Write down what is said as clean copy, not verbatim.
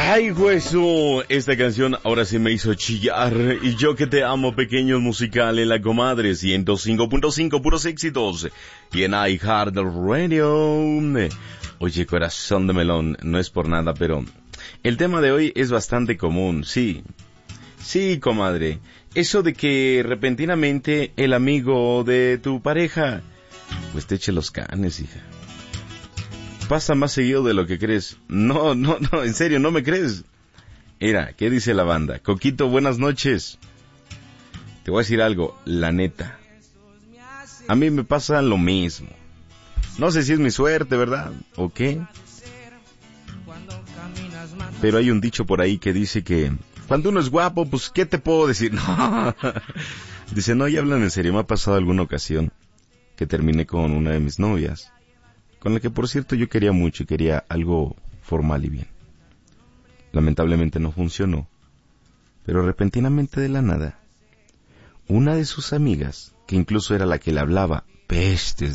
Ay, hueso, esta canción ahora sí me hizo chillar. Y yo que te amo, pequeño musical en la comadre 105.5, puros éxitos. Y en iHeart Radio. Oye, corazón de melón, no es por nada, pero el tema de hoy es bastante común, sí. Sí, comadre. Eso de que repentinamente el amigo de tu pareja, pues te eche los canes, hija. Pasa más seguido de lo que crees. No, en serio, ¿no me crees? Mira, ¿qué dice la banda? Coquito, buenas noches. Te voy a decir algo, la neta. A mí me pasa lo mismo. No sé si es mi suerte, ¿verdad? ¿O qué? Pero hay un dicho por ahí que dice que cuando uno es guapo, pues, ¿qué te puedo decir? No. Dice, no, ya hablan en serio. Me ha pasado alguna ocasión que terminé con una de mis novias, con la que, por cierto, yo quería mucho y quería algo formal y bien. Lamentablemente no funcionó, pero repentinamente de la nada, una de sus amigas, que incluso era la que le hablaba pestes